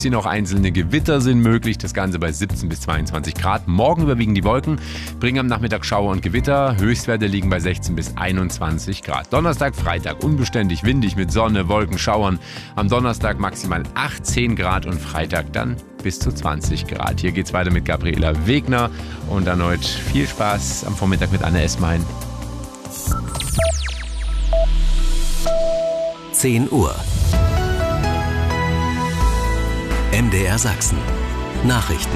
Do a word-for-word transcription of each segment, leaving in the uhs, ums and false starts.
Noch einzelne Gewitter sind möglich, das Ganze bei siebzehn bis zweiundzwanzig Grad. Morgen überwiegen die Wolken, bringen am Nachmittag Schauer und Gewitter. Höchstwerte liegen bei sechzehn bis einundzwanzig Grad. Donnerstag, Freitag unbeständig, windig mit Sonne, Wolken, Schauern. Am Donnerstag maximal achtzehn Grad und Freitag dann bis zu zwanzig Grad. Hier geht's weiter mit Gabriela Wegner und erneut viel Spaß am Vormittag mit Anne Esmein. zehn Uhr. M D R Sachsen. Nachrichten.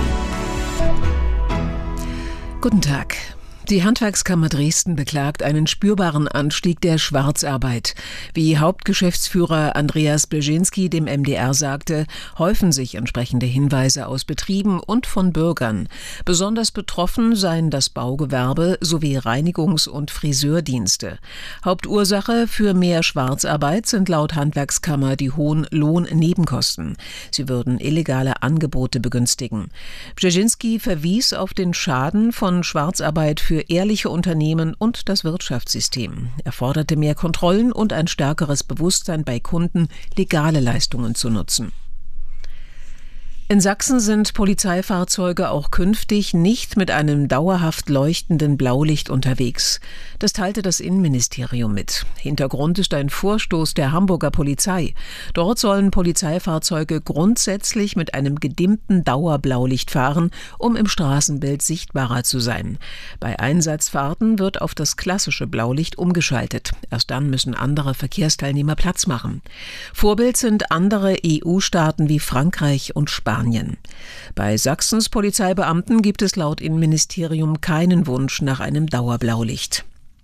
Guten Tag. Die Handwerkskammer Dresden beklagt einen spürbaren Anstieg der Schwarzarbeit. Wie Hauptgeschäftsführer Andreas Bleschinski dem M D R sagte, häufen sich entsprechende Hinweise aus Betrieben und von Bürgern. Besonders betroffen seien das Baugewerbe sowie Reinigungs- und Friseurdienste. Hauptursache für mehr Schwarzarbeit sind laut Handwerkskammer die hohen Lohnnebenkosten. Sie würden illegale Angebote begünstigen. Bleschinski verwies auf den Schaden von Schwarzarbeit für für ehrliche Unternehmen und das Wirtschaftssystem. Er forderte mehr Kontrollen und ein stärkeres Bewusstsein bei Kunden, legale Leistungen zu nutzen. In Sachsen sind Polizeifahrzeuge auch künftig nicht mit einem dauerhaft leuchtenden Blaulicht unterwegs. Das teilte das Innenministerium mit. Hintergrund ist ein Vorstoß der Hamburger Polizei. Dort sollen Polizeifahrzeuge grundsätzlich mit einem gedimmten Dauerblaulicht fahren, um im Straßenbild sichtbarer zu sein. Bei Einsatzfahrten wird auf das klassische Blaulicht umgeschaltet. Erst dann müssen andere Verkehrsteilnehmer Platz machen. Vorbild sind andere E U-Staaten wie Frankreich und Spanien. Bei Sachsens Polizeibeamten gibt es laut Innenministerium keinen Wunsch nach einem Dauerblaulicht.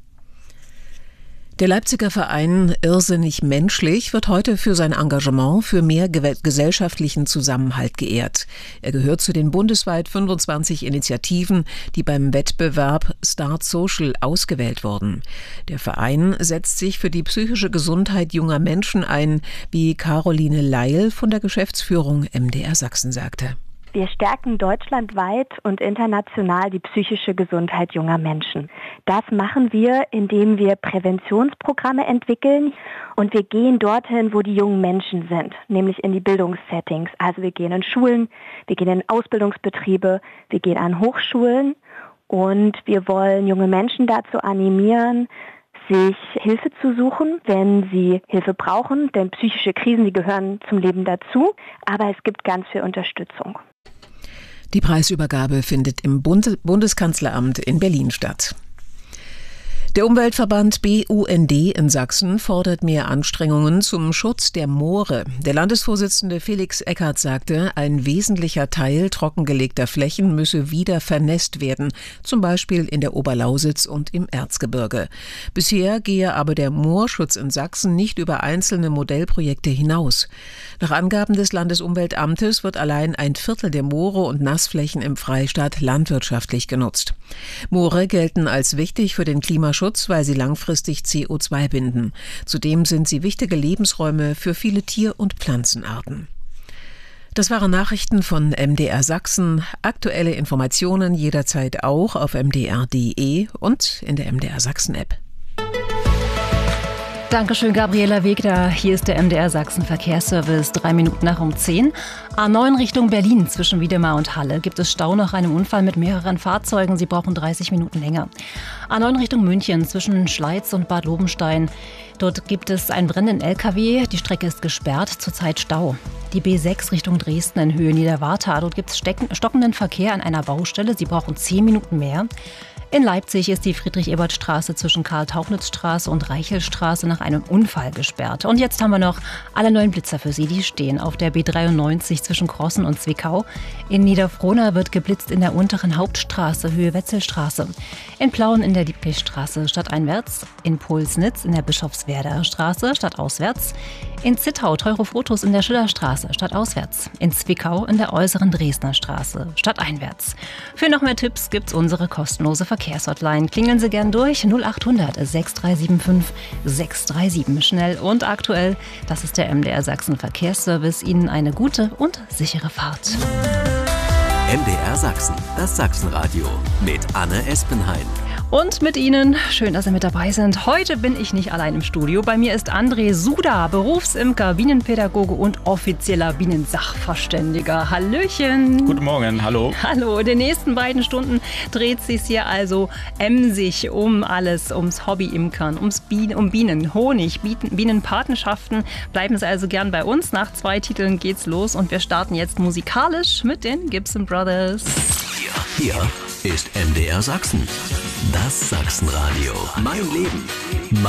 Der Leipziger Verein Irrsinnig Menschlich wird heute für sein Engagement für mehr ge- gesellschaftlichen Zusammenhalt geehrt. Er gehört zu den bundesweit fünfundzwanzig Initiativen, die beim Wettbewerb Start Social ausgewählt wurden. Der Verein setzt sich für die psychische Gesundheit junger Menschen ein, wie Caroline Leil von der Geschäftsführung M D R Sachsen sagte. Wir stärken deutschlandweit und international die psychische Gesundheit junger Menschen. Das machen wir, indem wir Präventionsprogramme entwickeln und wir gehen dorthin, wo die jungen Menschen sind, nämlich in die Bildungssettings. Also wir gehen in Schulen, wir gehen in Ausbildungsbetriebe, wir gehen an Hochschulen und wir wollen junge Menschen dazu animieren, sich Hilfe zu suchen, wenn sie Hilfe brauchen, denn psychische Krisen, die gehören zum Leben dazu, aber es gibt ganz viel Unterstützung. Die Preisübergabe findet im Bund- Bundeskanzleramt in Berlin statt. Der Umweltverband B U N D in Sachsen fordert mehr Anstrengungen zum Schutz der Moore. Der Landesvorsitzende Felix Eckert sagte, ein wesentlicher Teil trockengelegter Flächen müsse wieder vernässt werden, zum Beispiel in der Oberlausitz und im Erzgebirge. Bisher gehe aber der Moorschutz in Sachsen nicht über einzelne Modellprojekte hinaus. Nach Angaben des Landesumweltamtes wird allein ein Viertel der Moore und Nassflächen im Freistaat landwirtschaftlich genutzt. Moore gelten als wichtig für den Klimaschutz, weil sie langfristig C O zwei binden. Zudem sind sie wichtige Lebensräume für viele Tier- und Pflanzenarten. Das waren Nachrichten von M D R Sachsen. Aktuelle Informationen jederzeit auch auf m d r punkt d e und in der M D R Sachsen App. Dankeschön, Gabriela Wegner. Hier ist der M D R Sachsen Verkehrsservice. Drei Minuten nach um zehn. A neun Richtung Berlin zwischen Wiedemar und Halle gibt es Stau nach einem Unfall mit mehreren Fahrzeugen. Sie brauchen dreißig Minuten länger. A neun Richtung München zwischen Schleiz und Bad Lobenstein. Dort gibt es einen brennenden L K W. Die Strecke ist gesperrt, zurzeit Stau. Die B sechs Richtung Dresden in Höhe Niederwarta. Dort gibt es stockenden Verkehr an einer Baustelle. Sie brauchen zehn Minuten mehr. In Leipzig ist die Friedrich-Ebert-Straße zwischen Karl-Tauchnitz-Straße und Reichelstraße nach einem Unfall gesperrt. Und jetzt haben wir noch alle neuen Blitzer für Sie. Die stehen auf der B dreiundneunzig zwischen Crossen und Zwickau. In Niederfrohna wird geblitzt in der unteren Hauptstraße, Höhe Wetzelstraße. In Plauen in der Dieblichstraße stadteinwärts. In Pulsnitz in der Bischofswerder Straße stadtauswärts. In Zittau teure Fotos in der Schillerstraße stadtauswärts. In Zwickau in der äußeren Dresdner Straße stadteinwärts. Für noch mehr Tipps gibt's unsere kostenlose Verkehrshotline. Klingeln Sie gern durch null acht hundert sechs drei sieben fünf sechs drei sieben. Schnell und aktuell. Das ist der M D R Sachsen Verkehrsservice. Ihnen eine gute und sichere Fahrt. M D R Sachsen, das Sachsenradio mit Anne Espenhain. Und mit Ihnen, schön, dass Sie mit dabei sind. Heute bin ich nicht allein im Studio. Bei mir ist André Suda, Berufsimker, Bienenpädagoge und offizieller Bienensachverständiger. Hallöchen. Guten Morgen, hallo. Hallo, in den nächsten beiden Stunden dreht sich hier also emsig um alles, ums Hobby-Imkern, ums Bienen, um Bienen, Honig, Bienen, Bienenpatenschaften. Bleiben Sie also gern bei uns. Nach zwei Titeln geht's los und wir starten jetzt musikalisch mit den Gibson Brothers. Hier ist M D R Sachsen. Das Sachsenradio. Mein Leben.